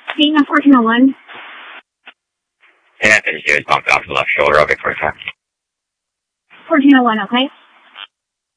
Being a 1401. Yeah, I just do is bump it off to the left shoulder of Victoria. 1401, okay?